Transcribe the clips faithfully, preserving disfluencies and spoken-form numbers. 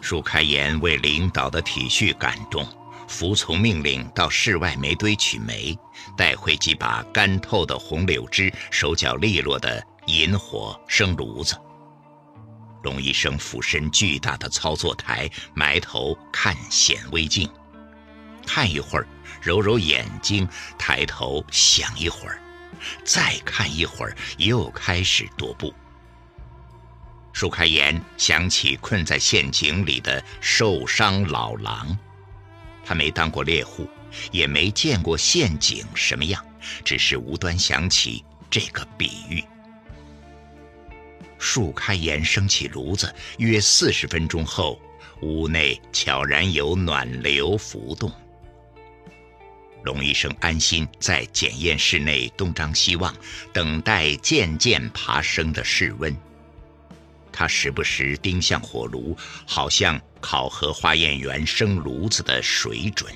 舒开颜为领导的体恤感动，服从命令到室外煤堆取煤，带回几把干透的红柳枝，手脚利落的引火生炉子。龙医生俯身巨大的操作台，埋头看显微镜，看一会儿，揉揉眼睛，抬头想一会儿，再看一会儿，又开始踱步。舒开颜想起困在陷阱里的受伤老狼，他没当过猎户，也没见过陷阱什么样，只是无端想起这个比喻。舒开颜升起炉子，约四十分钟后，屋内悄然有暖流浮动。龙医生安心在检验室内东张西望，等待渐渐爬升的室温。他时不时盯向火炉，好像考核化验员生炉子的水准。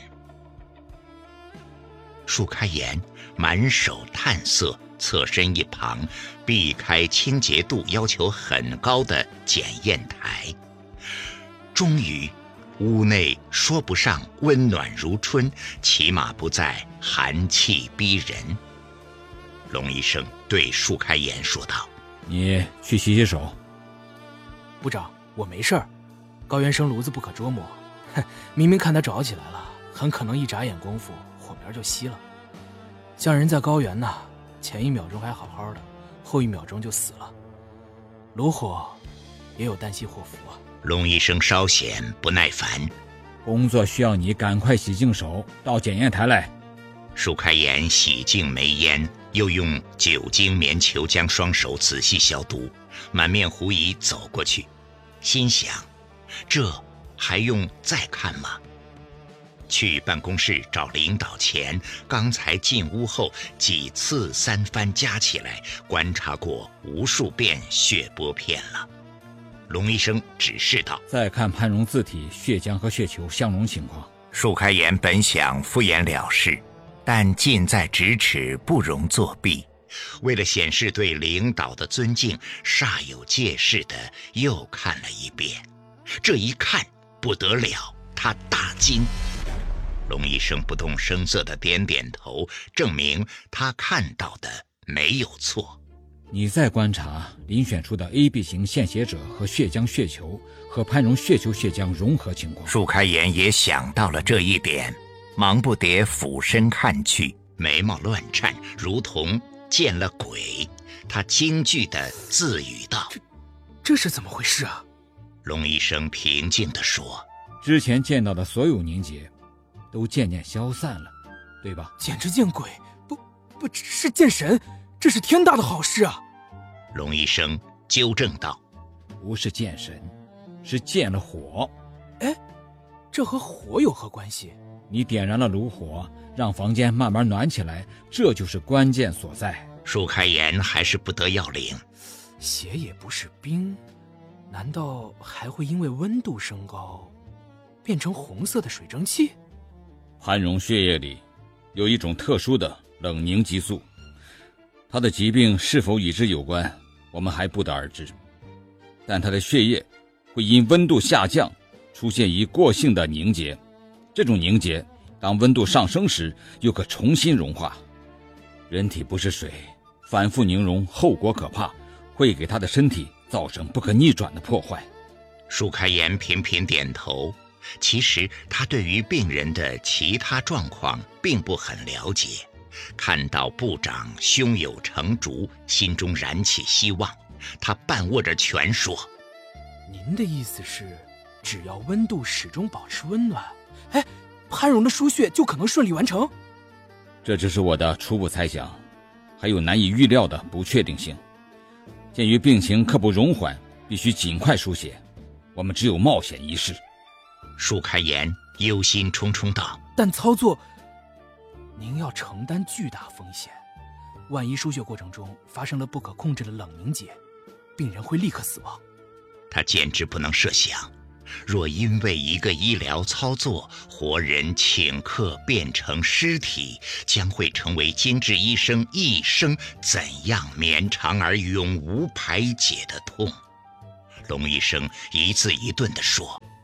舒开颜满手炭色，侧身一旁，避开清洁度要求很高的检验台。终于，屋内说不上温暖如春，起码不再寒气逼人。龙医生对舒开颜说道：“ 你去洗洗手。” 部长，我没事儿。高原生炉子不可捉摸，哼，明明看他着起来了，很可能一眨眼功夫火苗就熄了。像人在高原呢，前一秒钟还好好的，后一秒钟就死了。炉火也有旦夕祸福啊。 龙医生稍显不耐烦：“ 工作需要你赶快洗净手，到检验台来。” 舒开颜洗净煤烟，又用酒精棉球将双手仔细消毒，满面狐疑走过去，心想：这还用再看吗？去办公室找领导前，刚才进屋后几次三番加起来，观察过无数遍血玻片了。龙医生指示道：“ 再看潘荣字体、血浆和血球相容情况。” 舒开颜本想敷衍了事，但近在咫尺，不容作弊。为了显示对领导的尊敬，煞有介事的又看了一遍。这一看不得了，他大惊。龙医生不动声色地点点头，证明他看到的没有错。 你再观察遴选出的 A B 型献血者和血浆血球和潘荣血球血浆融合情况。 舒开颜也想到了这一点，忙不迭俯身看去，眉毛乱颤，如同见了鬼。他惊惧地自语道：“ 这这是怎么回事啊？” 龙医生平静地说：“ 之前见到的所有凝结都渐渐消散了，对吧？” 简直见鬼，不不是见神，这是天大的好事啊！ 龙医生纠正道：“ 不是见神，是见了火。” 哎，这和火有何关系？ 你点燃了炉火，让房间慢慢暖起来，这就是关键所在。 舒开颜还是不得要领。 血也不是冰，难道还会因为温度升高变成红色的水蒸气？ 潘荣血液里有一种特殊的冷凝激素，他的疾病是否与之有关，我们还不得而知。但他的血液会因温度下降出现一过性的凝结，这种凝结当温度上升时又可重新融化。人体不是水，反复凝融后果可怕，会给他的身体造成不可逆转的破坏。 舒开颜频频点头，其实他对于病人的其他状况并不很了解。看到部长胸有成竹，心中燃起希望，他半握着拳说：“ 您的意思是，只要温度始终保持温暖，哎，潘荣的输血就可能顺利完成？” 这只是我的初步猜想，还有难以预料的不确定性。鉴于病情刻不容缓，必须尽快输血，我们只有冒险一试。 舒开颜忧心忡忡道：“ 但操作，您要承担巨大风险。万一输血过程中发生了不可控制的冷凝结，病人会立刻死亡。” 他简直不能设想，若因为一个医疗操作，活人顷刻变成尸体，将会成为精致医生一生怎样绵长而永无排解的痛。龙医生一字一顿地说：“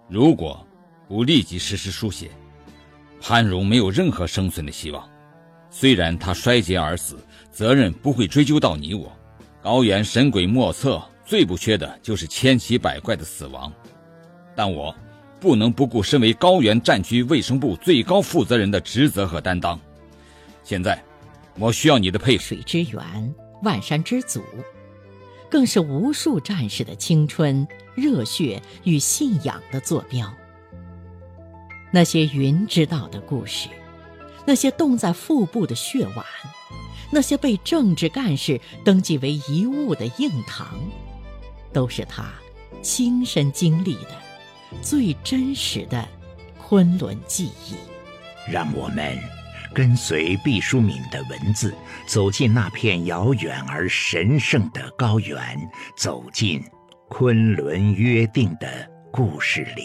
如果不立即实施输血，潘荣没有任何生存的希望。虽然他衰竭而死，责任不会追究到你我。高原神鬼莫测，最不缺的就是千奇百怪的死亡。但我不能不顾身为高原战区卫生部最高负责人的职责和担当。现在我需要你的配合。 水之源，万山之祖，更是无数战士的青春、热血与信仰的坐标。那些云知道的故事，那些冻在腹部的血碗，那些被政治干事登记为遗物的硬糖，都是他亲身经历的最真实的昆仑记忆。 让我们跟随毕淑敏的文字，走进那片遥远而神圣的高原，走进昆仑约定的故事里。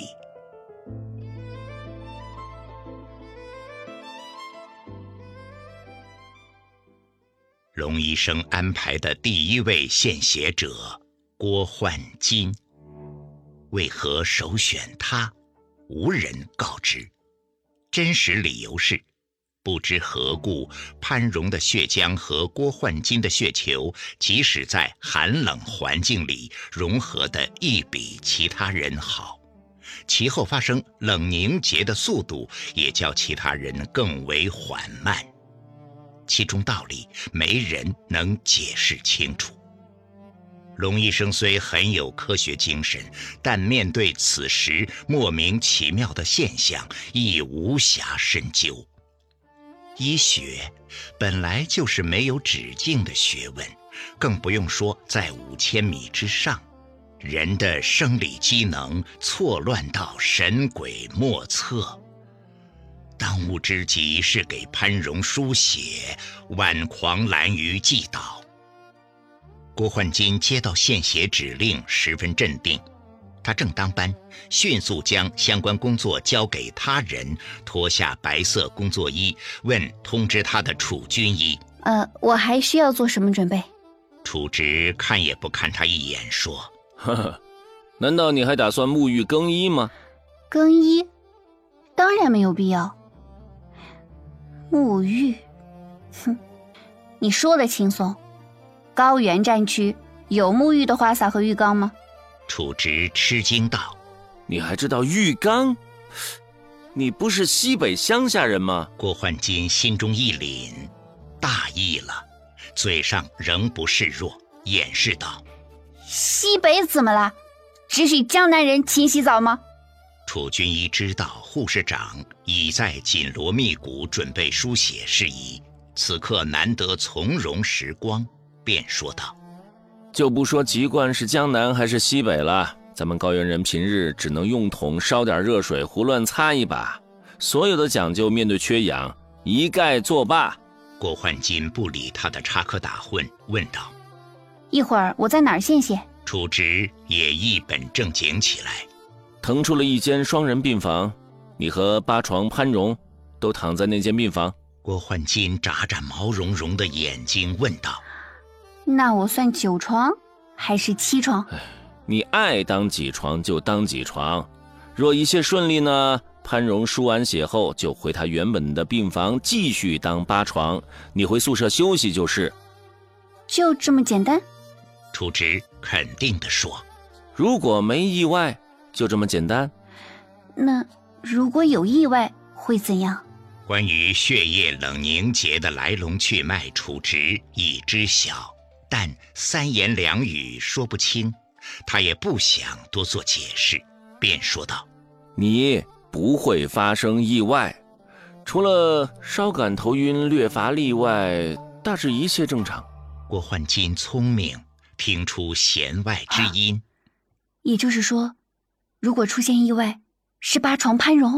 龙医生安排的第一位献血者郭焕金，为何首选他，无人告知。真实理由是，不知何故，潘荣的血浆和郭焕金的血球，即使在寒冷环境里融合得亦比其他人好，其后发生冷凝结的速度也较其他人更为缓慢。其中道理没人能解释清楚。龙医生虽很有科学精神，但面对此时莫名其妙的现象，亦无暇深究。医学本来就是没有止境的学问，更不用说在五千米之上，人的生理机能错乱到神鬼莫测。当务之急是给潘荣输血，挽狂澜于既倒。郭焕金接到献血指令，十分镇定。他正当班，迅速将相关工作交给他人，脱下白色工作衣，问通知他的楚军医： 呃，我还需要做什么准备？ 楚直看也不看他一眼，说： 呵呵，难道你还打算沐浴更衣吗？ 更衣？当然没有必要。沐浴？哼，你说的轻松。高原战区有沐浴的花洒和浴缸吗？ 楚直吃惊道： 你还知道浴缸？你不是西北乡下人吗？ 郭焕金心中一凛，大意了，嘴上仍不示弱，掩饰道： 西北怎么了？只许江南人勤洗澡吗？ 楚军医知道护士长已在紧锣密鼓准备输血事宜，此刻难得从容时光，便说道： 就不说籍贯是江南还是西北了，咱们高原人平日只能用桶烧点热水胡乱擦一把，所有的讲究面对缺氧一概作罢。 郭焕金不理他的插科打诨，问道： 一会儿我在哪儿献血？ 楚直也一本正经起来： 腾出了一间双人病房，你和八床潘荣都躺在那间病房。 郭焕金眨眨毛茸茸的眼睛问道： 那我算九床还是七床？ 你爱当几床就当几床，若一切顺利呢，潘荣输完血后就回他原本的病房继续当八床，你回宿舍休息就是。 就这么简单？ 楚直肯定地说： 如果没意外就这么简单。 那如果有意外会怎样？ 关于血液冷凝结的来龙去脉，楚直已知晓，但三言两语说不清，他也不想多做解释，便说道： 你不会发生意外，除了稍感头晕略乏力外，大致一切正常。 郭焕金聪明，听出弦外之音、啊、 也就是说，如果出现意外，是八床潘荣。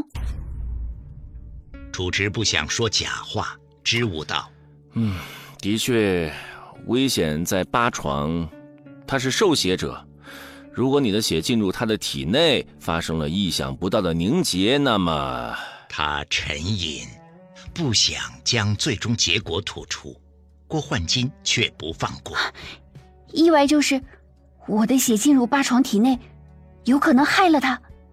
楚直不想说假话，支吾道： 嗯，的确危险在八床，他是受血者，如果你的血进入他的体内，发生了意想不到的凝结，那么…… 他沉吟，不想将最终结果吐出。郭焕金却不放过。 意外就是我的血进入八床体内，有可能害了他。